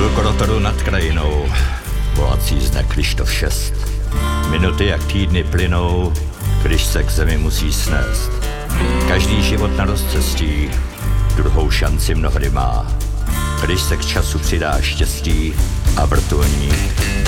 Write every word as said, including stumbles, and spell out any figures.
Letěl k rotoru nad krajinou, volací zne Krištof šest. Minuty jak týdny plynou, když se k zemi musí snést. Každý život na rozcestí druhou šanci mnohdy má, když se k času přidá štěstí a vrtulník